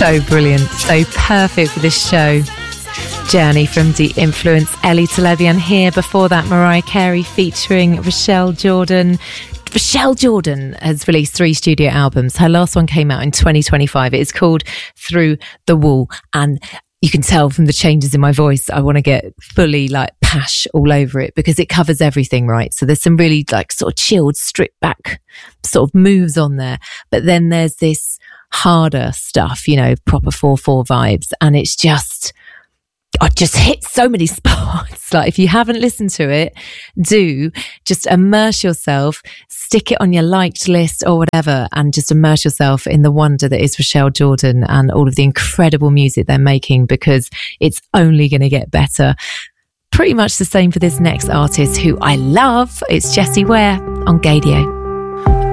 So brilliant, so perfect for this show. Journey from De-Influence, Ellie Televian here. Before that, Mariah Carey featuring Rochelle Jordan. Rochelle Jordan has released 3 studio albums. Her last one came out in 2025. It is called Through the Wall. And you can tell from the changes in my voice, I want to get fully like pash all over it because it covers everything, right? So there's some really like sort of chilled, stripped back sort of moves on there. But then there's this harder stuff, you know, proper 4/4 vibes. And it's just... I just hit so many spots. Like if you haven't listened to it, do just immerse yourself, stick it on your liked list or whatever, and just immerse yourself in the wonder that is Rochelle Jordan and all of the incredible music they're making, because it's only going to get better. Pretty much the same for this next artist who I love. It's Jessie Ware on Gaydio.